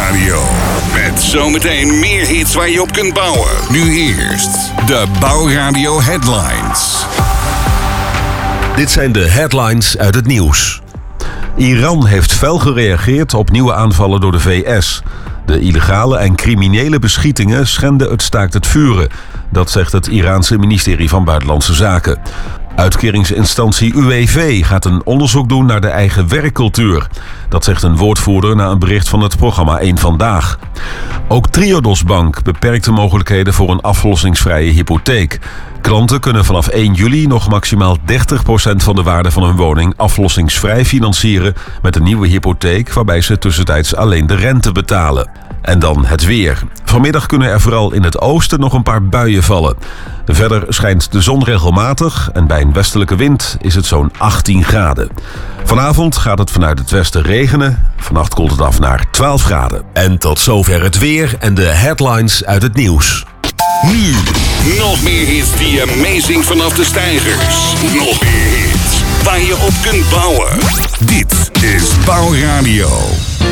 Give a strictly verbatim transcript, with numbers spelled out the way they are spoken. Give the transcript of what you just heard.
Bouwradio. Met zometeen meer hits waar je op kunt bouwen. Nu eerst de Bouwradio Headlines. Dit zijn de headlines uit het nieuws. Iran heeft fel gereageerd op nieuwe aanvallen door de V S. De illegale en criminele beschietingen schenden het staakt het vuren. Dat zegt het Iraanse ministerie van Buitenlandse Zaken. Uitkeringsinstantie U W V gaat een onderzoek doen naar de eigen werkcultuur. Dat zegt een woordvoerder na een bericht van het programma één Vandaag. Ook Triodos Bank beperkt de mogelijkheden voor een aflossingsvrije hypotheek. Klanten kunnen vanaf één juli nog maximaal dertig procent van de waarde van hun woning aflossingsvrij financieren met een nieuwe hypotheek waarbij ze tussentijds alleen de rente betalen. En dan het weer. Vanmiddag kunnen er vooral in het oosten nog een paar buien vallen. Verder schijnt de zon regelmatig en bij een westelijke wind is het zo'n achttien graden. Vanavond gaat het vanuit het westen regenen. Vannacht koelt het af naar twaalf graden. En tot zover het weer en de headlines uit het nieuws. Nu, nog meer hits die amazing vanaf de steigers. Nog meer hits waar je op kunt bouwen. Dit is Bouwradio.